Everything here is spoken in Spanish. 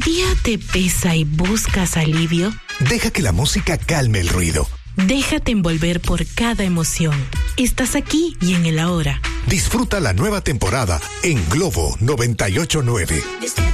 ¿Día te pesa y buscas alivio? Deja que la música calme el ruido. Déjate envolver por cada emoción. Estás aquí y en el ahora. Disfruta la nueva temporada en Globo 98.9.